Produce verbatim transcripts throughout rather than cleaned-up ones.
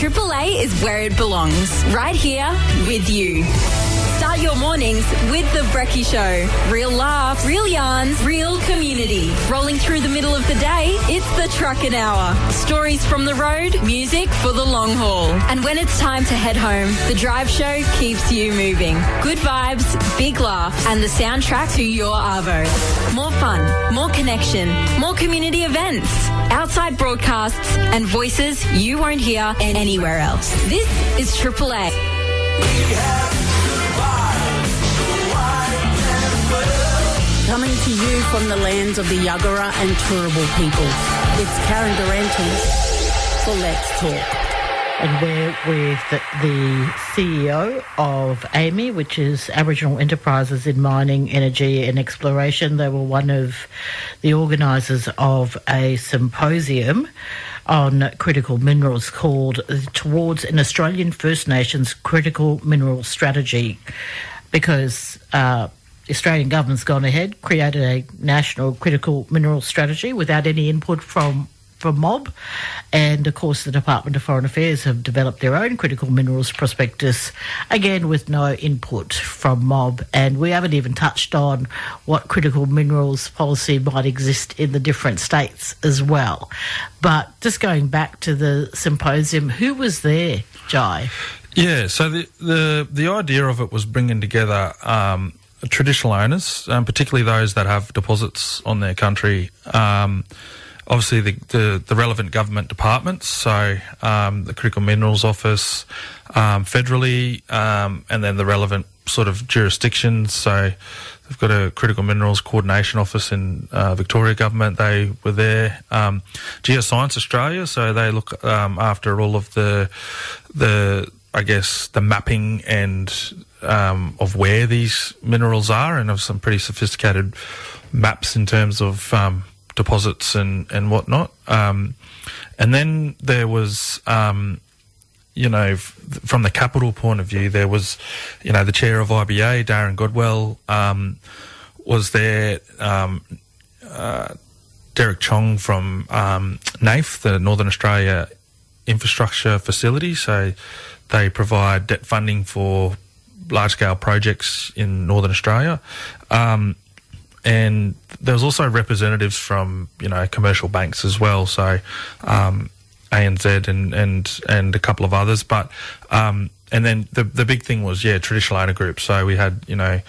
Triple A is where it belongs, right here with you. Start your mornings with The Brekkie Show. Real laughs, real yarns, real community. Rolling through the middle of the day, it's the Truckin' Hour. Stories from the road, music for the long haul. And when it's time to head home, the Drive Show keeps you moving. Good vibes, big laughs, and the soundtrack to your arvo. More fun, more connection, more community events, outside broadcasts, and voices you won't hear anywhere else. This is Triple A. Coming to you from the lands of the Yuggera and Turrbal peoples, it's Karen Durante for Let's Talk. And we're with the, the C E O of A M E, which is Aboriginal Enterprises in Mining, Energy and Exploration. They were one of the organisers of a symposium on critical minerals called Towards an Australian First Nations Critical Mineral Strategy, because uh, the Australian government's gone ahead, created a national critical mineral strategy without any input from from MOB, and of course the Department of Foreign Affairs have developed their own critical minerals prospectus, again with no input from MOB, and we haven't even touched on what critical minerals policy might exist in the different states as well. But just going back to the symposium, who was there, Jai? Yeah, so the the, the idea of it was bringing together um, traditional owners, um, particularly those that have deposits on their country, um, obviously the, the, the relevant government departments, so um, the Critical Minerals Office um, federally, um, and then the relevant sort of jurisdictions. So they've got a Critical Minerals Coordination Office in uh, Victoria Government. They were there. Um, Geoscience Australia, so they look um, after all of the the I guess the mapping and um, of where these minerals are, and of some pretty sophisticated maps in terms of um, deposits and, and whatnot. Um, and then there was, um, you know, f- from the capital point of view, there was, you know, the chair of I B A, Darren Godwell, um, was there. Um, uh, Derek Chong from um, NAIF, the Northern Australia Infrastructure Facility. So they provide debt funding for large-scale projects in Northern Australia. Um, And there was also representatives from, you know, commercial banks as well, so um, A N Z and, and and a couple of others. But um, and then the the big thing was, yeah, traditional owner groups. So we had, you know,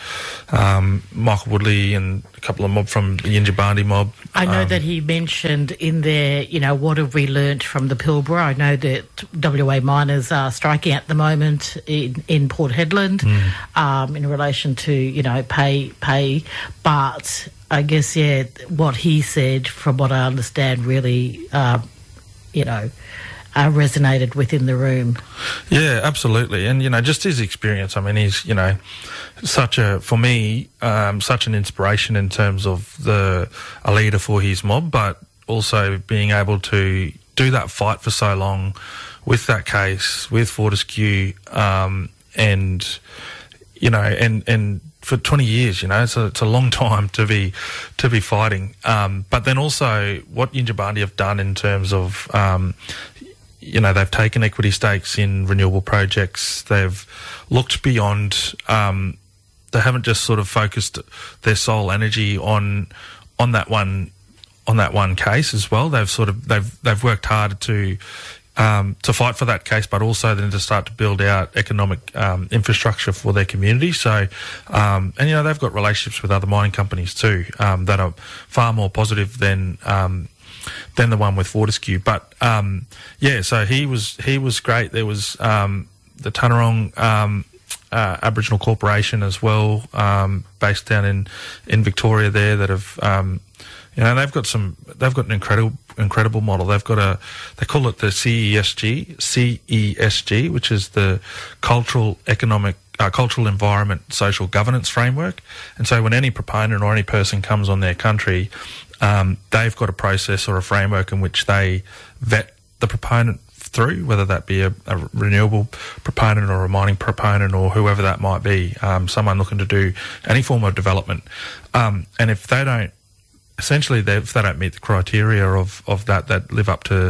um, Michael Woodley and a couple of mob from the Yindjibarndi mob. I know um, that he mentioned in there, you know, what have we learnt from the Pilbara? I know that W A miners are striking at the moment in, in Port Hedland mm. um, in relation to, you know, pay, pay. But I guess, yeah, what he said, from what I understand, really, uh, you know, Uh, resonated within the room. Yeah, absolutely. And, you know, just his experience, I mean, he's, you know, such a, for me, um, such an inspiration in terms of the a leader for his mob, but also being able to do that fight for so long with that case, with Fortescue, um, and, you know, and, and for twenty years, you know, so it's a long time to be to be fighting. Um, but then also what Yindjibarndi have done in terms of, um, you know, they've taken equity stakes in renewable projects. They've looked beyond. Um, they haven't just sort of focused their sole energy on on that one on that one case as well. They've sort of they've they've worked hard to um, to fight for that case, but also then to start to build out economic um, infrastructure for their community. So, um, and you know, they've got relationships with other mining companies too um, that are far more positive than. Um, than the one with Fortescue. But, um, yeah, so he was he was great. There was um, the Tanarong um, uh, Aboriginal Corporation as well, um, based down in, in Victoria there, that have, um, you know, they've got some, they've got an incredible incredible model. They've got a, they call it the C E S G, C E S G, which is the Cultural Economic Uh, cultural environment social governance framework. And so when any proponent or any person comes on their country, um, they've got a process or a framework in which they vet the proponent through, whether that be a, a renewable proponent or a mining proponent or whoever that might be, um, someone looking to do any form of development. Um, and if they don't, essentially, they, if they don't meet the criteria of, of that, that live up to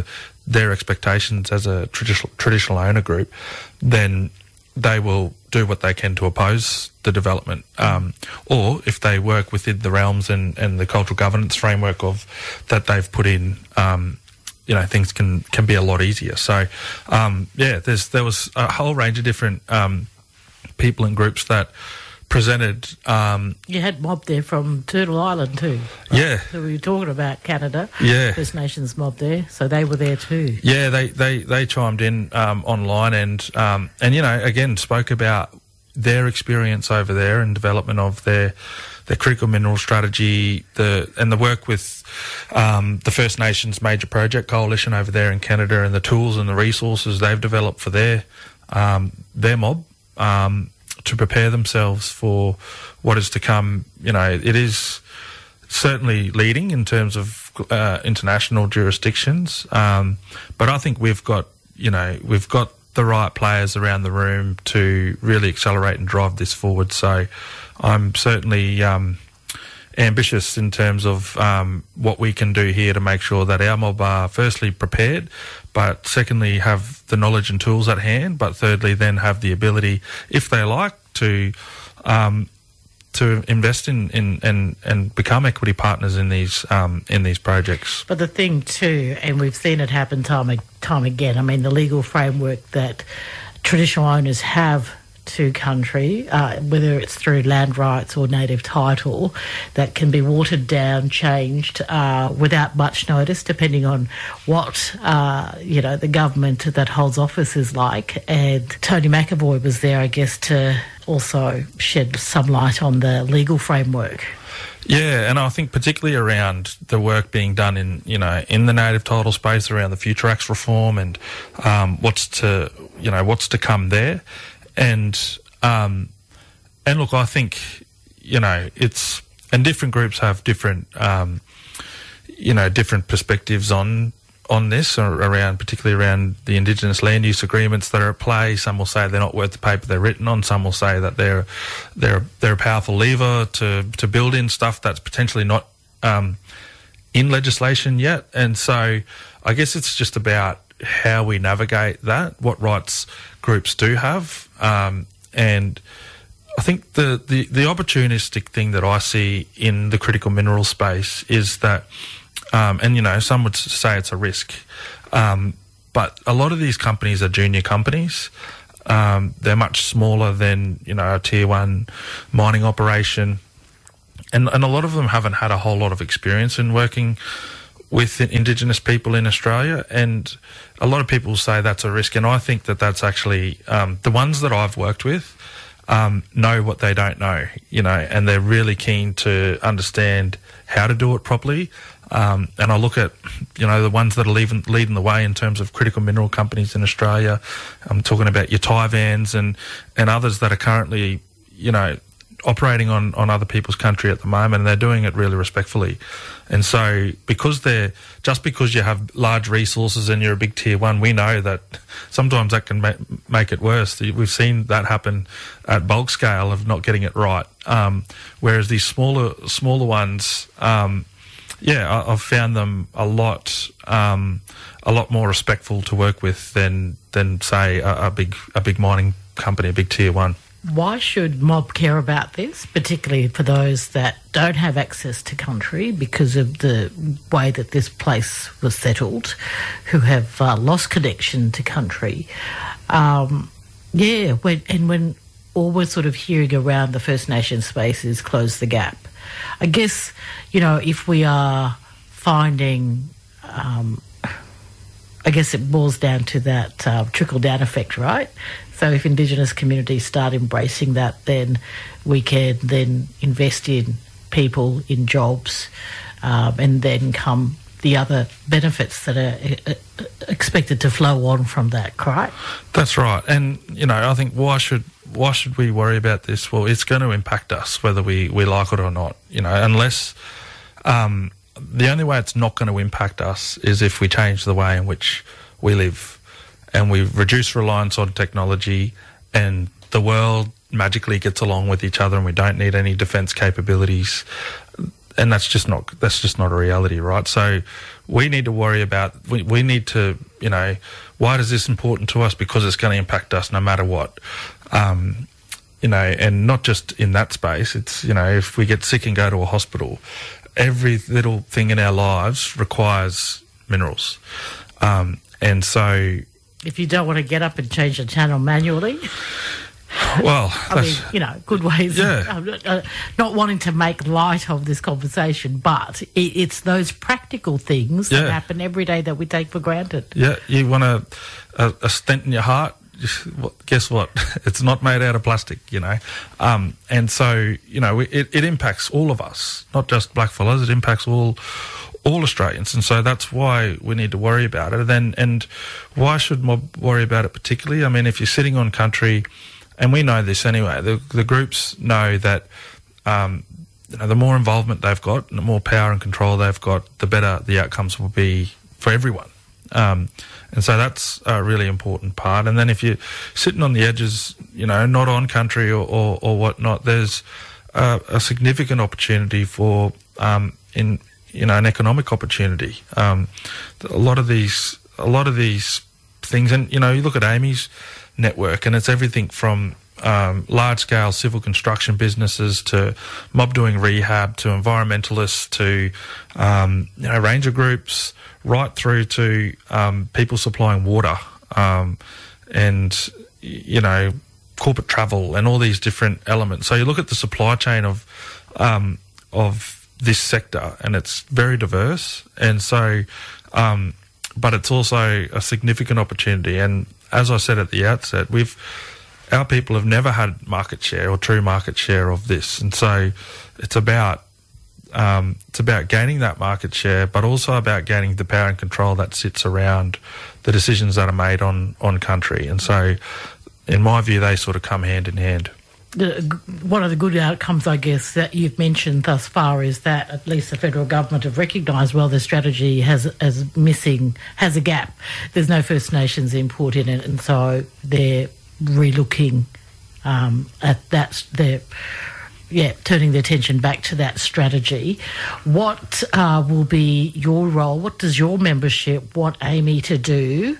their expectations as a traditional traditional owner group, then they will do what they can to oppose the development. Um, or if they work within the realms and, and the cultural governance framework of that they've put in, um, you know, things can, can be a lot easier. So, um, yeah, there's there was a whole range of different um, people and groups that presented. Um, you had mob there from Turtle Island too. Right? Yeah. So we were talking about Canada. Yeah. First Nations mob there, so they were there too. Yeah, they they, they chimed in um, online and um, and you know again spoke about their experience over there and development of their their critical mineral strategy, the and the work with um, the First Nations Major Project Coalition over there in Canada, and the tools and the resources they've developed for their um, their mob. Um, to prepare themselves for what is to come. You know, it is certainly leading in terms of uh, international jurisdictions, um, but I think we've got, you know, we've got the right players around the room to really accelerate and drive this forward. So I'm certainly um, ambitious in terms of um, what we can do here to make sure that our mob are firstly prepared, but secondly have the knowledge and tools at hand, but thirdly then have the ability, if they like, to um, to invest in, in and and become equity partners in these um, in these projects. But the thing too, and we've seen it happen time and time again. I mean, the legal framework that traditional owners have to country, uh, whether it's through land rights or native title, that can be watered down, changed uh, without much notice, depending on what uh, you know the government that holds office is like. And Tony McAvoy was there, I guess, to also shed some light on the legal framework. Yeah, and I think particularly around the work being done in, you know, in the native title space around the Future Acts reform and um, what's to, you know, what's to come there. And um, and look, I think, you know, it's, and different groups have different, um, you know, different perspectives on on this, or around, particularly around the Indigenous land use agreements that are at play. Some will say they're not worth the paper they're written on. Some will say that they're they're they're a powerful lever to to build in stuff that's potentially not um, in legislation yet. And so, I guess it's just about how we navigate that, what rights groups do have, um, and I think the, the, the opportunistic thing that I see in the critical mineral space is that, um, and you know, some would say it's a risk, um, but a lot of these companies are junior companies. Um, they're much smaller than, you know, a tier one mining operation, and and a lot of them haven't had a whole lot of experience in working with Indigenous people in Australia, and a lot of people say that's a risk, and I think that that's actually um, the ones that I've worked with um, know what they don't know, you know, and they're really keen to understand how to do it properly. Um, and I look at, you know, the ones that are leading, leading the way in terms of critical mineral companies in Australia. I'm talking about your Tyvans and, and others that are currently, you know, operating on, on other people's country at the moment, and they're doing it really respectfully. And so because they're, just because you have large resources and you're a big tier one, we know that sometimes that can ma- make it worse. We've seen that happen at bulk scale of not getting it right. Um, whereas these smaller, smaller ones, um, yeah, I, I've found them a lot, um, a lot more respectful to work with than, than say a, a big, a big mining company, a big tier one. Why should mob care about this, particularly for those that don't have access to country because of the way that this place was settled, who have uh, lost connection to country? Um, yeah, when, and when all we're sort of hearing around the First Nation space is close the gap. I guess, you know, if we are finding... Um, I guess it boils down to that uh, trickle-down effect, right? So if Indigenous communities start embracing that, then we can then invest in people, in jobs, um, and then come the other benefits that are uh, expected to flow on from that, right? That's right. And, you know, I think why should why should we worry about this? Well, it's going to impact us whether we, we like it or not, you know, unless... Um, the only way it's not going to impact us is if we change the way in which we live and we reduce reliance on technology and the world magically gets along with each other and we don't need any defence capabilities. and that's just not that's just not a reality, right? So we need to worry about we, we need to you know why is this important to us? Because it's going to impact us no matter what. Um, you know, and not just in that space. It's, you know, if we get sick and go to a hospital, every little thing in our lives requires minerals. Um, and so... If you don't want to get up and change the channel manually... Well, I mean, you know, good ways. Yeah. Of, uh, not wanting to make light of this conversation, but it, it's those practical things that yeah. happen every day that we take for granted. Yeah, you want a, a, a stent in your heart, guess what? It's not made out of plastic, you know. Um, and so, you know, it, it impacts all of us, not just blackfellas. It impacts all all Australians. And so that's why we need to worry about it. And, and why should mob worry about it particularly? I mean, if you're sitting on country... And we know this anyway. The, the groups know that um, you know, the more involvement they've got, and the more power and control they've got, the better the outcomes will be for everyone. Um, and so that's a really important part. And then if you're sitting on the edges, you know, not on country or, or, or whatnot, there's a, a significant opportunity for, um, in you know, an economic opportunity. Um, a lot of these, a lot of these things, and you know, you look at Amy's network, and it's everything from um, large-scale civil construction businesses to mob doing rehab to environmentalists to um, you know, ranger groups, right through to um, people supplying water um, and you know, corporate travel and all these different elements. So you look at the supply chain of um, of this sector, and it's very diverse, and so um, but it's also a significant opportunity. And as I said at the outset, we've our people have never had market share or true market share of this, and so it's about um, it's about gaining that market share, but also about gaining the power and control that sits around the decisions that are made on on country. And so, in my view, they sort of come hand in hand. The, one of the good outcomes, I guess, that you've mentioned thus far is that at least the federal government have recognised, well, the strategy has as missing, has a gap. There's no First Nations input in it, and so they're relooking um, at that. They're, yeah, turning their attention back to that strategy. What uh, will be your role? What does your membership want Amy to do,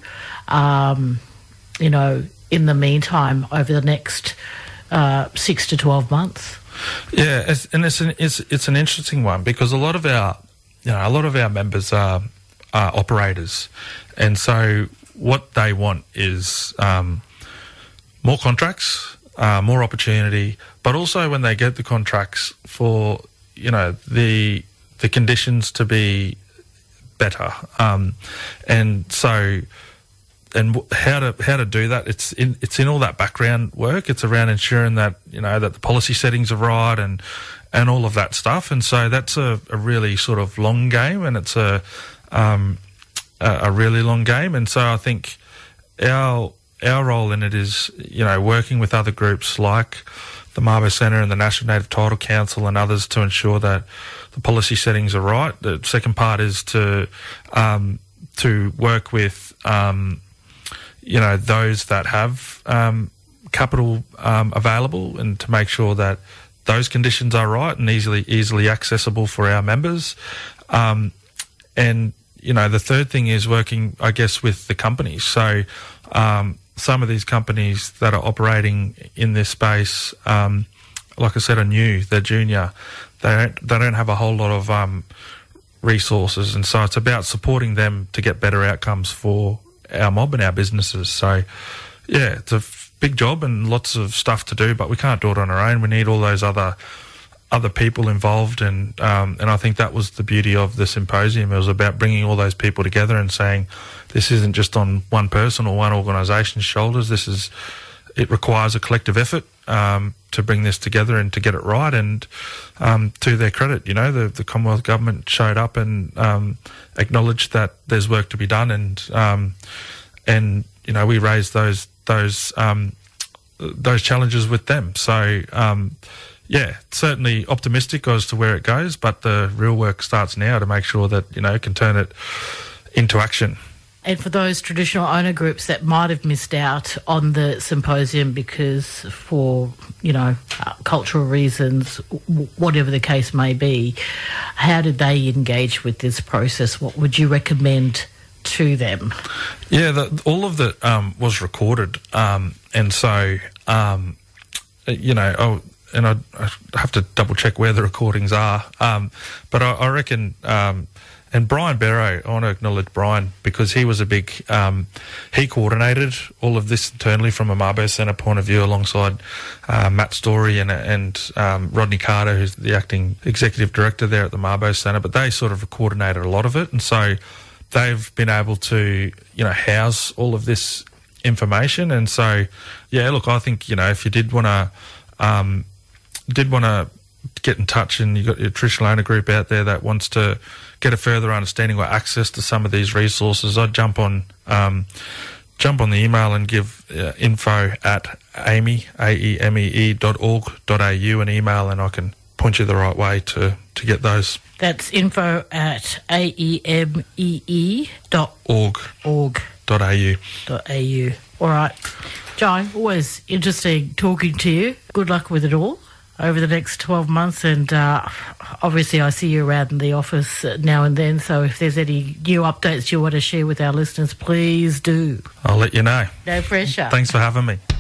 um, you know, in the meantime, over the next... Uh, six to twelve months. Yeah, it's, and it's an it's it's an interesting one because a lot of our you know a lot of our members are, are operators, and so what they want is um, more contracts, uh, more opportunity, but also when they get the contracts for you know the the conditions to be better, um, and so. And how to how to do that? It's in it's in all that background work. It's around ensuring that you know that the policy settings are right and and all of that stuff. And so that's a, a really sort of long game, and it's a um, a, a really long game. And so I think our our role in it is you know working with other groups like the Mabo Centre and the National Native Title Council and others to ensure that the policy settings are right. The second part is to um, to work with um, you know, those that have um, capital um, available, and to make sure that those conditions are right and easily easily accessible for our members. Um, and, you know, the third thing is working, I guess, with the companies. So um, some of these companies that are operating in this space, um, like I said, are new, they're junior. They don't, they don't have a whole lot of um, resources. And so it's about supporting them to get better outcomes for our mob and our businesses. So yeah, it's a f- big job and lots of stuff to do, but we can't do it on our own. We need all those other other people involved, and um, and I think that was the beauty of the symposium. It was about bringing all those people together and saying this isn't just on one person or one organisation's shoulders. This is it requires a collective effort um, to bring this together and to get it right. And um, to their credit, you know, the, the Commonwealth Government showed up and um, acknowledged that there's work to be done, and um, and you know we raised those those um, those challenges with them. So um, yeah, certainly optimistic as to where it goes, but the real work starts now to make sure that you know can turn it into action. And for those traditional owner groups that might have missed out on the symposium because for, you know, uh, cultural reasons, w- whatever the case may be, how did they engage with this process? What would you recommend to them? Yeah, the, all of that um, was recorded. Um, and so, um, you know, oh, and I, I have to double check where the recordings are. Um, but I, I reckon... Um, And Brian Barrow, I want to acknowledge Brian because he was a big, um, he coordinated all of this internally from a Mabo Centre point of view alongside uh, Matt Story and, and um, Rodney Carter, who's the acting executive director there at the Mabo Centre, but they sort of coordinated a lot of it. And so they've been able to, you know, house all of this information. And so, yeah, look, I think, you know, if you did want to, um, did want to get in touch and you've got your traditional owner group out there that wants to get a further understanding or access to some of these resources, I'd jump on um, jump on the email and give uh, info at AEME, A E M E E dot org dot A U an email, and I can point you the right way to, to get those. That's info at A E M E E dot org dot A U. Dot A U. All right. Jai, always interesting talking to you. Good luck with it all over the next twelve months, and uh, obviously I see you around in the office now and then, so if there's any new updates you want to share with our listeners, please do. I'll let you know. No pressure. Thanks for having me.